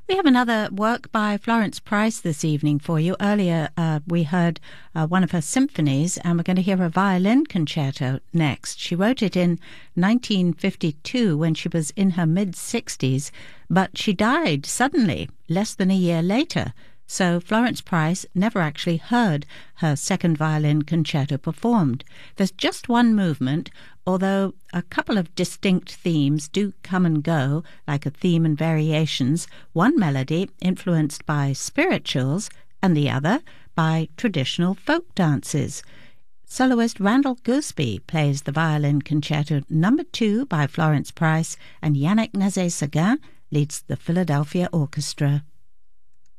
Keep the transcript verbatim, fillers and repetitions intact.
We have another work by Florence Price this evening for you. Earlier uh, we heard uh, one of her symphonies, and we're going to hear a violin concerto next. She wrote it in nineteen fifty-two when she was in her mid-sixties, but she died suddenly less than a year later. So Florence Price never actually heard her second violin concerto performed. There's just one movement, although a couple of distinct themes do come and go, like a theme and variations, one melody influenced by spirituals and the other by traditional folk dances. Soloist Randall Gooseby plays the violin concerto number two by Florence Price, and Yannick Nézet-Séguin leads the Philadelphia Orchestra.